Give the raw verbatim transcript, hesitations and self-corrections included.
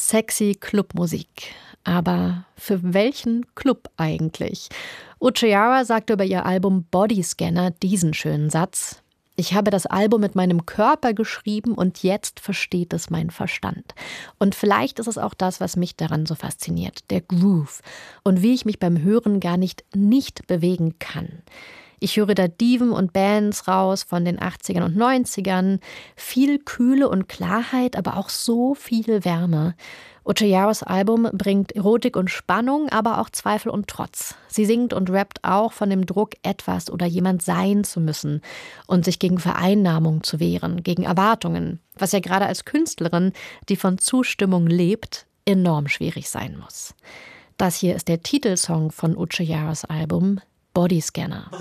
Sexy Clubmusik. Aber für welchen Club eigentlich? Ochihara sagte über ihr Album Bodyscanner diesen schönen Satz: Ich habe das Album mit meinem Körper geschrieben und jetzt versteht es mein Verstand. Und vielleicht ist es auch das, was mich daran so fasziniert, der Groove und wie ich mich beim Hören gar nicht nicht bewegen kann. Ich höre da Diven und Bands raus von den achtzigern und neunzigern, viel Kühle und Klarheit, aber auch so viel Wärme. Ochiharas Album bringt Erotik und Spannung, aber auch Zweifel und Trotz. Sie singt und rappt auch von dem Druck, etwas oder jemand sein zu müssen und sich gegen Vereinnahmung zu wehren, gegen Erwartungen, was ja gerade als Künstlerin, die von Zustimmung lebt, enorm schwierig sein muss. Das hier ist der Titelsong von Ochiharas Album Bodyscanner.